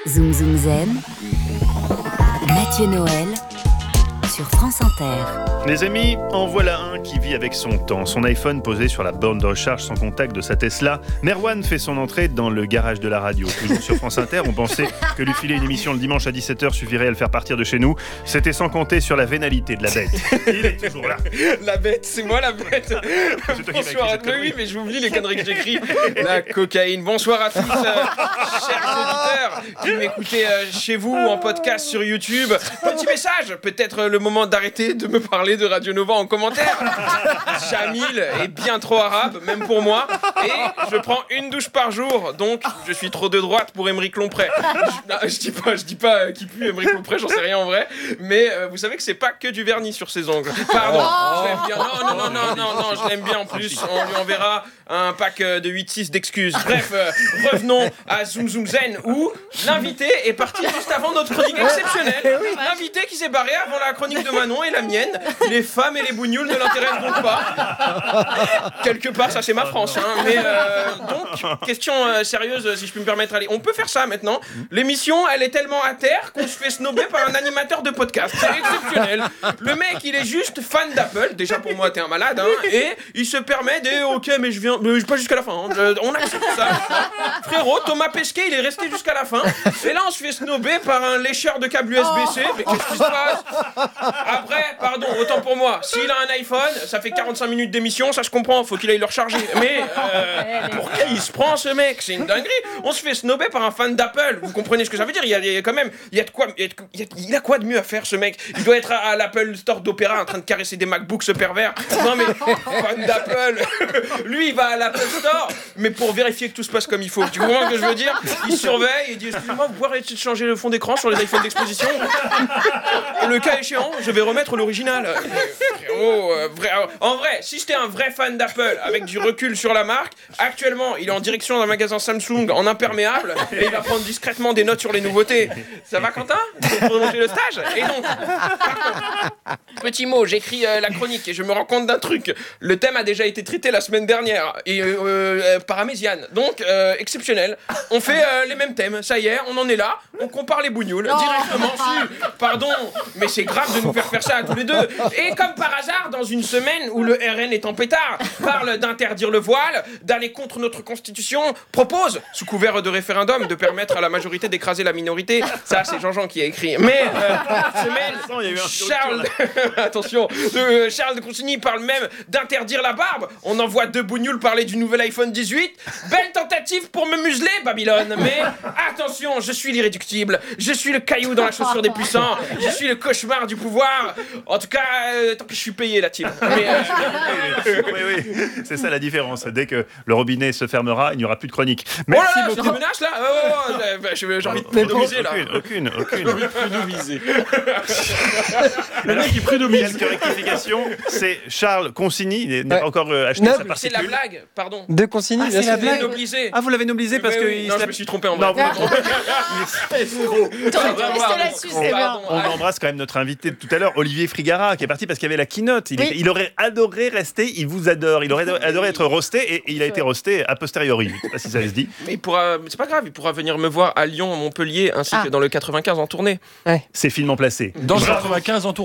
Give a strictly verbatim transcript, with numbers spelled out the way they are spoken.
Zoom Zoom Zen, Mathieu Noël sur France Inter. Les amis, en voilà un qui vit avec son temps. Son iPhone posé sur la borne de recharge sans contact de sa Tesla. Merwan fait son entrée dans le garage de la radio. Toujours sur France Inter, on pensait que lui filer une émission le dimanche à dix-sept heures suffirait à le faire partir de chez nous. C'était sans compter sur la vénalité de la bête. Il est toujours là. La bête, c'est moi la bête. Bonsoir à tous. Oui, mais j'oublie les conneries que j'écris. La cocaïne. Bonsoir à tous, euh, chers auditeurs qui m'écoutez euh, chez vous en podcast sur YouTube. Petit message, peut-être le moment d'arrêter de me parler de Radio Nova en commentaire. Jamil est bien trop arabe, même pour moi, et je prends une douche par jour, donc je suis trop de droite pour Aymeric Lompré. Je, je dis pas, je dis pas euh, qui pue Aymeric Lompré, j'en sais rien en vrai, mais euh, vous savez que c'est pas que du vernis sur ses ongles. Pardon, je l'aime bien. Non, non, non, non, non, non, je l'aime bien en plus. On lui enverra un pack de huit six d'excuses. Bref, euh, revenons à Zoom Zoom Zen où l'invité est parti juste avant notre chronique exceptionnelle. L'invité qui s'est barré avant la chronique de Manon et la mienne. Les femmes et les bougnoules ne l'intéressent donc pas. Quelque part, ça c'est ma France. Hein. Mais euh, donc, question euh, sérieuse, si je peux me permettre. Allez, on peut faire ça maintenant. L'émission, elle est tellement à terre qu'on se fait snober par un animateur de podcast. C'est exceptionnel. Le mec, il est juste fan d'Apple. Déjà pour moi, t'es un malade. Hein. Et il se permet de, ok, mais je viens, mais pas jusqu'à la fin. Hein. Je, on accepte ça. Frérot, Thomas Pesquet, il est resté jusqu'à la fin. Et là, on se fait snober par un lécheur de câble U S B C. Mais qu'est-ce qui se passe? Après, pardon, autant pour moi. S'il a un iPhone, ça fait quarante-cinq minutes d'émission, ça je comprends, faut qu'il aille le recharger. Mais euh, pour qui il se prend ce mec? C'est une dinguerie. On se fait snober par un fan d'Apple. Vous comprenez ce que ça veut dire? Il y a, il y a quand même, il y a de quoi, il, y a, il, y a, il a quoi de mieux à faire ce mec? Il doit être à, à l'Apple Store d'Opéra en train de caresser des MacBooks ce pervers. Non mais fan d'Apple. Lui il va à l'Apple Store, mais pour vérifier que tout se passe comme il faut. Tu comprends ce que je veux dire? Il surveille, il dit excusez-moi, vous pouvez arrêter de changer le fond d'écran sur les iPhones d'exposition. Le cas échéant, je vais remettre l'original. Oh, euh, vrai, en vrai, si j'étais un vrai fan d'Apple avec du recul sur la marque, actuellement, il est en direction d'un magasin Samsung en imperméable et il va prendre discrètement des notes sur les nouveautés. Ça va, Quentin? Pour prolonger le stage? Et donc, petit mot, j'écris euh, la chronique et je me rends compte d'un truc. Le thème a déjà été traité la semaine dernière et euh, euh, par Améziane. Donc, euh, exceptionnel. On fait euh, les mêmes thèmes. Ça y est, on en est là. On compare les bougnoules directement. Si, pardon, mais c'est grave de nous faire faire ça à tous les deux. Et comme par hasard, dans une semaine où le R N est en pétard, parle d'interdire le voile, d'aller contre notre constitution, propose, sous couvert de référendum, de permettre à la majorité d'écraser la minorité. Ça, c'est Jean-Jean qui a écrit. Mais, euh, semaine, Charles, attention, euh, Charles de Consigny parle même d'interdire la barbe. On envoie deux bougnoules parler du nouvel iPhone dix-huit. Belle tentative pour me museler, Babylone. Mais attention, je suis l'irréductible. Je suis le caillou dans la chaussure des puissants. Je suis le cauchemar du pouvoir. En tout cas, euh, tant que je suis payé, la team. Mais, euh... oui, oui, c'est ça la différence. Dès que le robinet se fermera, il n'y aura plus de chronique. Merci oh là là, beaucoup. C'est des menaces là. Oh, oh, oh, j'ai, j'ai envie de prédomiser là. Aucune, aucune, aucune. Prédomiser. Le mec il prédomise. Quelques rectifications. C'est Charles Consigny, il n'a Ouais. pas encore euh, acheté Non, sa C'est particule. de la blague, pardon. De Consigny, Ah, bien c'est sûr. la blague. Noblisé. Ah, vous l'avez noblisé parce Mais que oui, il non, se je me suis trompé en Non, vrai. vous me trompez. T'aurais dû rester là-dessus, c'est bien. Pardon. On embrasse quand même notre invité de tout à l'heure, Olivier Frigara, qui est parti parce qu'il y avait la keynote. Il, Oui. était- il aurait adoré rester, il vous adore. Il aurait adoré être roasté et, et il a été roasté a posteriori. Je ne sais pas si ça se dit. Mais il pourra, c'est pas grave, il pourra venir me voir à Lyon, Montpellier, ainsi Ah. que dans le quatre-vingt-quinze en tournée. C'est finement placé. Dans le quatre-vingt-quinze en tour.